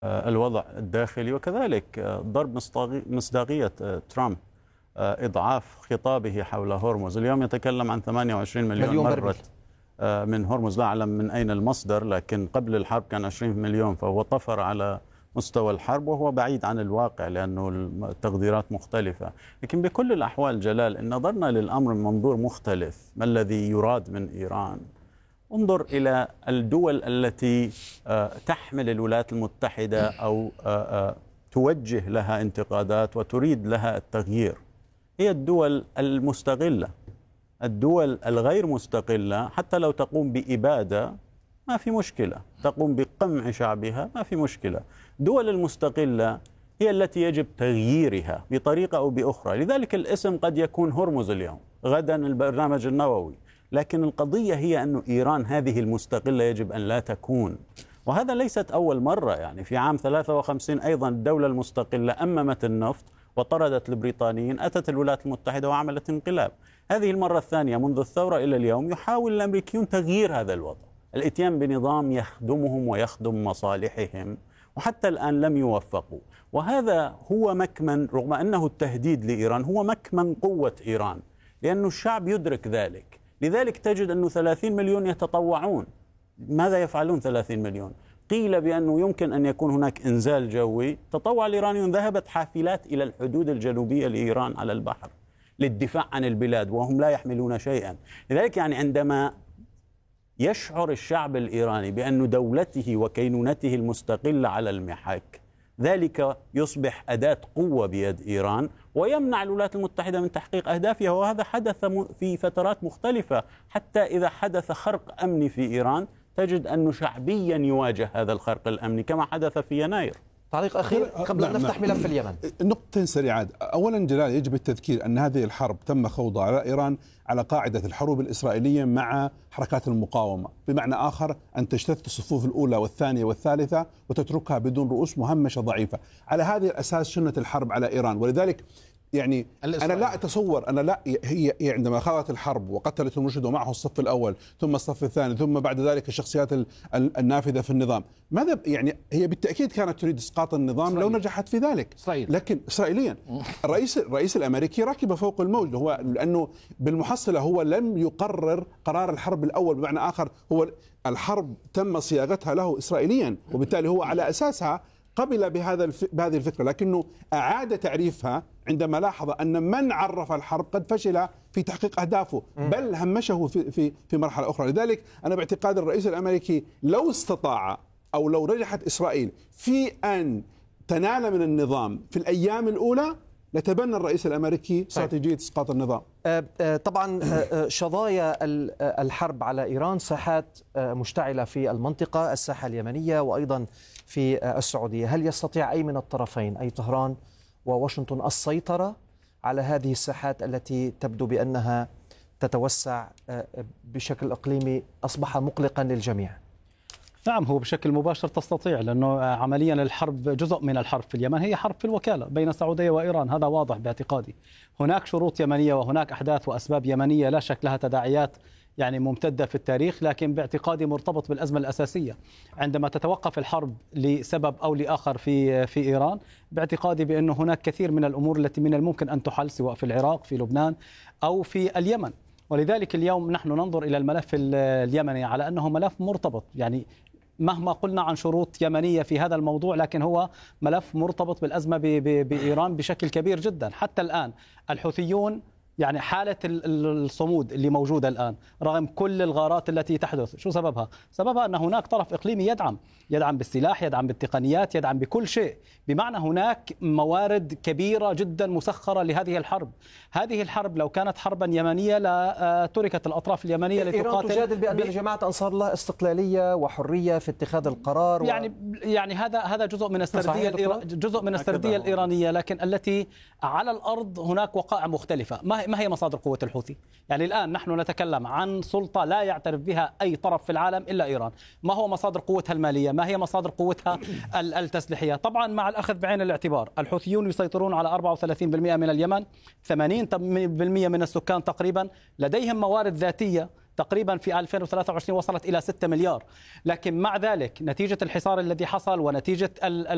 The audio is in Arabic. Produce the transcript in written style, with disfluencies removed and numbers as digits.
الوضع الداخلي، وكذلك ضرب مصداقية ترامب، إضعاف خطابه حول هرمز. اليوم يتكلم عن 28 مليون مرة من هرمز، لا أعلم من أين المصدر، لكن قبل الحرب كان 20 مليون، فهو طفر على مستوى الحرب وهو بعيد عن الواقع لأنه التقديرات مختلفة. لكن بكل الأحوال جلال، إن نظرنا للأمر من منظور مختلف، ما الذي يراد من إيران؟ انظر إلى الدول التي تحمل الولايات المتحدة أو توجه لها انتقادات وتريد لها التغيير. هي الدول المستقلة. الدول الغير مستقلة حتى لو تقوم بإبادة ما في مشكلة، تقوم بقمع شعبها ما في مشكلة. الدول المستقلة هي التي يجب تغييرها بطريقة أو بأخرى. لذلك الاسم قد يكون هرمز اليوم، غدا البرنامج النووي، لكن القضية هي أن إيران هذه المستقلة يجب أن لا تكون. وهذا ليست أول مرة، يعني في عام 53 أيضا الدولة المستقلة أممت النفط وطردت البريطانيين، أتت الولايات المتحدة وعملت انقلاب. هذه المرة الثانية منذ الثورة إلى اليوم يحاول الأمريكيون تغيير هذا الوضع، الاتيان بنظام يخدمهم ويخدم مصالحهم، وحتى الآن لم يوفقوا. وهذا هو مكمن، رغم أنه التهديد لإيران، هو مكمن قوة إيران، لأن الشعب يدرك ذلك. لذلك تجد أنه 30 مليون يتطوعون. ماذا يفعلون 30 مليون؟ قيل بأنه يمكن أن يكون هناك إنزال جوي. تطوع الإيرانيون، ذهبت حافلات إلى الحدود الجنوبية لإيران على البحر للدفاع عن البلاد وهم لا يحملون شيئا. لذلك يعني عندما يشعر الشعب الإيراني بأن دولته وكينونته المستقلة على المحك، ذلك يصبح أداة قوة بيد إيران ويمنع الولايات المتحدة من تحقيق أهدافها. وهذا حدث في فترات مختلفة، حتى إذا حدث خرق أمني في إيران تجد أنه شعبيا يواجه هذا الخرق الأمني كما حدث في يناير. تعليق أخير قبل أن نفتح ملف اليمن. نقطتين سريعات. أولا جلال، يجب التذكير أن هذه الحرب تم خوضها على إيران على قاعدة الحروب الإسرائيلية مع حركات المقاومة، بمعنى آخر أن تجتث الصفوف الأولى والثانية والثالثة وتتركها بدون رؤوس مهمشة ضعيفة. على هذه الأساس شنت الحرب على إيران. ولذلك يعني أنا لا أتصور، هي عندما خاضت الحرب وقتلت المرشد ومعه الصف الأول ثم الصف الثاني ثم بعد ذلك الشخصيات النافذة في النظام، ماذا يعني هي بالتأكيد كانت تريد إسقاط النظام إسرائيل. لو نجحت في ذلك لكن إسرائيليا الرئيس الأمريكي ركب فوق الموج، هو لأنه بالمحصلة هو لم يقرر قرار الحرب الأول، بمعنى آخر هو الحرب تم صياغتها له إسرائيليا، وبالتالي هو على أساسها قبل بهذه الفكرة، لكنه أعاد تعريفها عندما لاحظ أن من عرف الحرب قد فشل في تحقيق أهدافه، بل همشه في مرحلة أخرى. لذلك أنا باعتقاد الرئيس الأمريكي لو استطاع أو لو نجحت إسرائيل في أن تنال من النظام في الأيام الأولى لتبنى الرئيس الأمريكي استراتيجية إسقاط النظام. طبعا شظايا الحرب على إيران ساحات مشتعلة في المنطقة، الساحة اليمنية وأيضا في السعودية. هل يستطيع أي من الطرفين، أي طهران وواشنطن، السيطرة على هذه الساحات التي تبدو بأنها تتوسع بشكل إقليمي أصبح مقلقا للجميع؟ نعم، هو بشكل مباشر تستطيع، لأنه عمليا الحرب، جزء من الحرب في اليمن هي حرب في الوكالة بين السعودية وإيران، هذا واضح باعتقادي. هناك شروط يمنية وهناك أحداث وأسباب يمنية لا شك لها تداعيات يعني ممتدة في التاريخ، لكن باعتقادي مرتبط بالأزمة الأساسية. عندما تتوقف الحرب لسبب أو لآخر في إيران، باعتقادي بأنه هناك كثير من الأمور التي من الممكن أن تحل، سواء في العراق، في لبنان أو في اليمن. ولذلك اليوم نحن ننظر إلى الملف اليمني على أنه ملف مرتبط، يعني مهما قلنا عن شروط يمنية في هذا الموضوع، لكن هو ملف مرتبط بالأزمة بإيران بشكل كبير جدا. حتى الآن الحوثيون يعني حالة الصمود اللي موجودة الآن رغم كل الغارات التي تحدث، شو سببها؟ سببها أن هناك طرف إقليمي يدعم بالسلاح، يدعم بالتقنيات، يدعم بكل شيء، بمعنى هناك موارد كبيرة جدا مسخرة لهذه الحرب. هذه الحرب لو كانت حربا يمنية لا تركت الأطراف اليمنية لتقاتل. إيران تجادل بأن جماعة أنصار الله استقلالية وحرية في اتخاذ القرار يعني هذا جزء من السردية الإيرانية، لكن التي على الأرض هناك وقائع مختلفة. ما هي مصادر قوة الحوثي؟ يعني الآن نحن نتكلم عن سلطة لا يعترف بها أي طرف في العالم إلا إيران. ما هو مصادر قوتها المالية؟ ما هي مصادر قوتها التسليحية؟ طبعا مع الأخذ بعين الاعتبار الحوثيون يسيطرون على 34% من اليمن، 80% من السكان تقريبا، لديهم موارد ذاتية تقريبا في 2023 وصلت إلى 6 مليار. لكن مع ذلك نتيجة الحصار الذي حصل ونتيجة